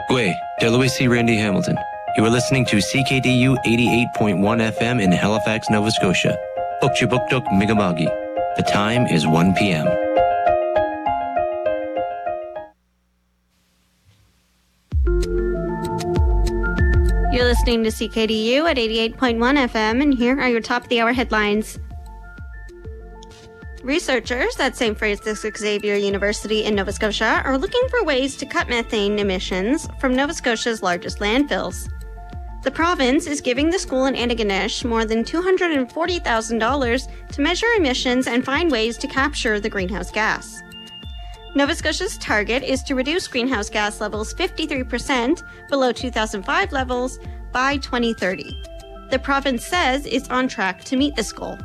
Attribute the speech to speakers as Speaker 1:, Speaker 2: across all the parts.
Speaker 1: Gwe, Deloitte Randy Hamilton. You are listening to CKDU 88.1 FM in Halifax, Nova Scotia. Ukchibukduk Migamagi. The time is 1 p.m.
Speaker 2: You're listening to CKDU at 88.1 FM, and here are your top of the hour headlines. Researchers at St. Francis Xavier University in Nova Scotia are looking for ways to cut methane emissions from Nova Scotia's largest landfills. The province is giving the school in Antigonish more than $240,000 to measure emissions and find ways to capture the greenhouse gas. Nova Scotia's target is to reduce greenhouse gas levels 53% below 2005 levels by 2030. The province says it's on track to meet this goal.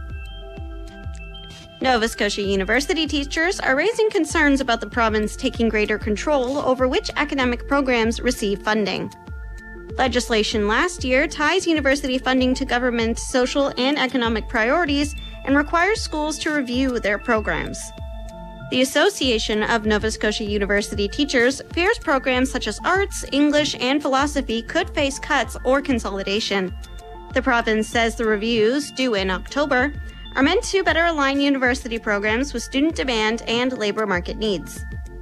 Speaker 2: Nova Scotia University teachers are raising concerns about the province taking greater control over which academic programs receive funding. Legislation last year ties university funding to government social and economic priorities and requires schools to review their programs. The Association of Nova Scotia University Teachers fears programs such as arts, English, and philosophy could face cuts or consolidation. The province says the reviews, due in October, are meant to better align university programs with student demand and labor market needs.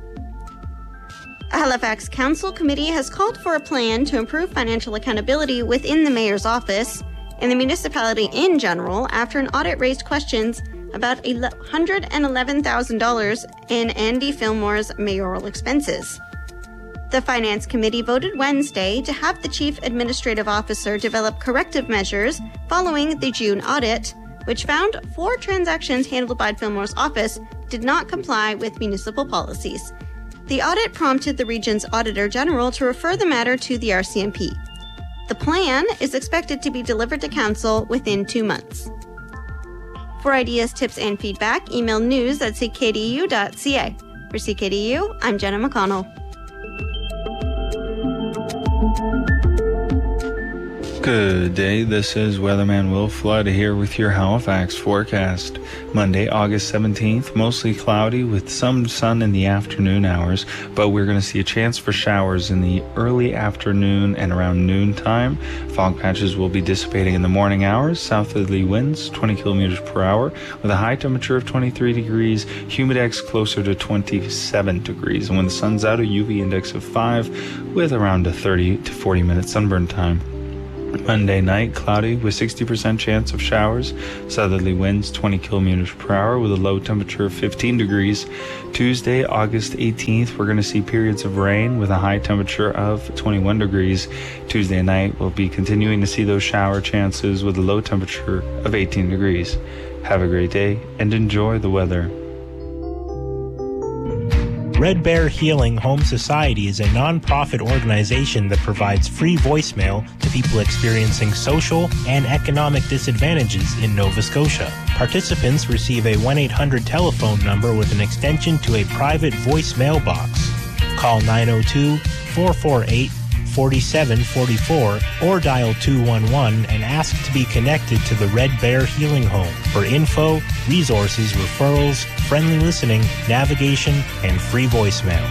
Speaker 2: A Halifax Council committee has called for a plan to improve financial accountability within the mayor's office and the municipality in general after an audit raised questions about $111,000 in Andy Fillmore's mayoral expenses. The Finance Committee voted Wednesday to have the Chief Administrative Officer develop corrective measures following the June audit, which found 4 transactions handled by Fillmore's office did not comply with municipal policies. The audit prompted the region's Auditor General to refer the matter to the RCMP. The plan is expected to be delivered to Council within 2 months. For ideas, tips, and feedback, email news@ckdu.ca. For CKDU, I'm Jenna McConnell.
Speaker 3: Good day, this is Weatherman Will Flood here with your Halifax forecast. Monday, August 17th, mostly cloudy with some sun in the afternoon hours, but we're going to see a chance for showers in the early afternoon and around noontime. Fog patches will be dissipating in the morning hours, southerly winds 20 kilometers per hour with a high temperature of 23 degrees, humidex closer to 27 degrees, and when the sun's out, a UV index of 5 with around a 30 to 40 minute sunburn time. Monday night, cloudy with 60% chance of showers, southerly winds 20 kilometers per hour with a low temperature of 15 degrees. Tuesday, August 18th, we're going to see periods of rain with a high temperature of 21 degrees. Tuesday night, we'll be continuing to see those shower chances with a low temperature of 18 degrees. Have a great day and enjoy the weather.
Speaker 4: Red Bear Healing Home Society is a non-profit organization that provides free voicemail to people experiencing social and economic disadvantages in Nova Scotia. Participants receive a 1-800 telephone number with an extension to a private voicemail box. Call 902-448-4744 or dial 211 and ask to be connected to the Red Bear Healing Home for info, resources, referrals, friendly listening, navigation, and free voicemail.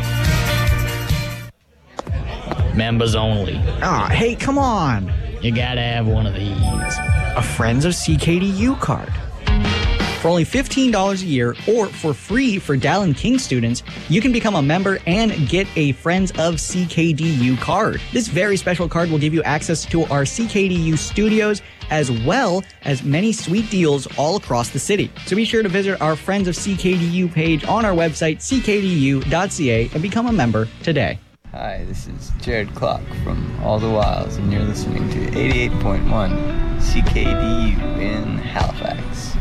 Speaker 5: Members only.
Speaker 6: Ah, hey, come on.
Speaker 5: You gotta have one of these.
Speaker 6: A Friends of CKDU card. For only $15 a year or for free for Dallin King students, you can become a member and get a Friends of CKDU card. This very special card will give you access to our CKDU studios as well as many sweet deals all across the city. So be sure to visit our Friends of CKDU page on our website, ckdu.ca, and become a member today.
Speaker 7: Hi, this is Jared Clark from All the Wilds, and you're listening to 88.1 CKDU in Halifax.